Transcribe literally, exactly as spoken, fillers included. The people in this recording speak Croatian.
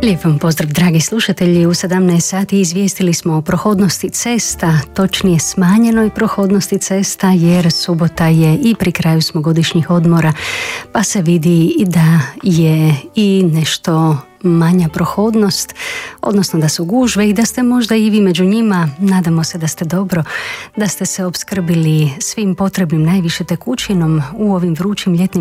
Lijep vam pozdrav, dragi slušatelji. U sedamnaest sati izvijestili smo o prohodnosti cesta, točnije smanjenoj prohodnosti cesta, jer subota je i pri kraju smo godišnjih odmora, pa se vidi da je i nešto manja prohodnost, odnosno da su gužve i da ste možda i vi među njima. Nadamo se da ste dobro, da ste se opskrbili svim potrebnim, najviše tekućinom u ovim vrućim ljetnim